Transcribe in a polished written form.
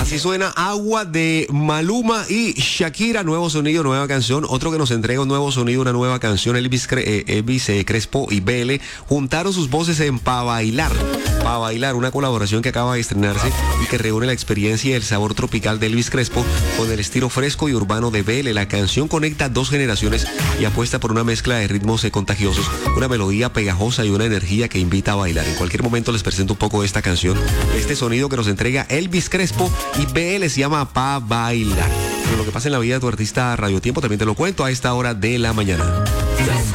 Así suena Agua de Maluma y Shakira, nuevo sonido, nueva canción. Otro que nos entrega un nuevo sonido, una nueva canción, Elvis Crespo y BL juntaron sus voces en Pa' Bailar. Pa' Bailar, una colaboración que acaba de estrenarse y que reúne la experiencia y el sabor tropical de Elvis Crespo con el estilo fresco y urbano de BL. La canción conecta dos generaciones y apuesta por una mezcla de ritmos contagiosos, una melodía pegajosa y una energía que invita a bailar. En cualquier momento les presento un poco de esta canción, este sonido que nos entrega Elvis Crespo y BL, se llama Pa' Bailar. Pero lo que pasa en la vida de tu artista Radio Tiempo también te lo cuento a esta hora de la mañana.